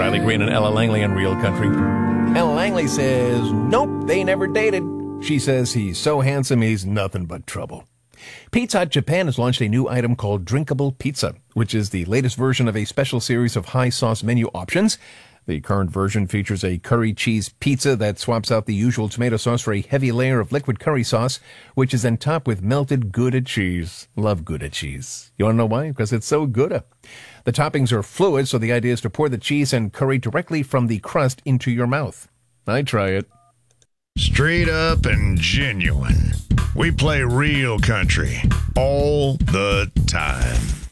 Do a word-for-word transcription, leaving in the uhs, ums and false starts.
Riley Green and Ella Langley in Real Country. Ella Langley says, nope, they never dated. She says he's so handsome he's nothing but trouble. Pizza Hut Japan has launched a new item called Drinkable Pizza, which is the latest version of a special series of high sauce menu options. The current version features a curry cheese pizza that swaps out the usual tomato sauce for a heavy layer of liquid curry sauce, which is then topped with melted Gouda cheese. Love Gouda cheese. You want to know why? Because it's so Gouda. The toppings are fluid, so the idea is to pour the cheese and curry directly from the crust into your mouth. I try it. Straight up and genuine. We play real country all the time.